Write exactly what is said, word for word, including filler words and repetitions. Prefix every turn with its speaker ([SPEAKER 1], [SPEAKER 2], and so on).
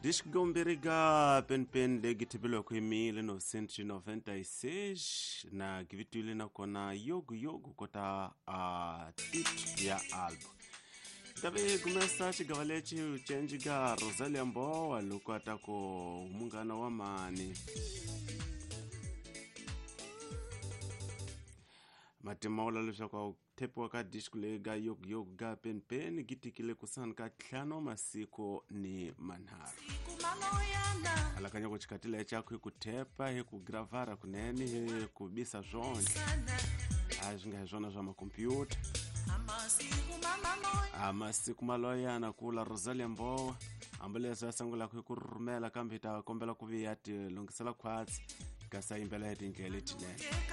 [SPEAKER 1] Disco Gomberiga pen pen legitibilo kwa mille novecento noventa e seis na kivituli na kona yogo yogo kota a titu ya album. Tabe kumesa chigavalechi uchenjiga Rosalia Mbowa luko atako umungana wa mani. Matemaula lusha kwa tepo waka disco lega yogo yogo ga pen pen gitikile kusan ka tlano masiko ni manhara. Alakanya kuchikatila ya chako kutepa, he kugravara kuneni, he kubisa zoni. Ajinga he zona zama kompyuta. Amasiku maloya na kula Rosalia Mbowa. Ambale sa sangula kukurumela kambita kombela kuviyati longisala kwatsi. Kasa imbela heti ngeleti ne.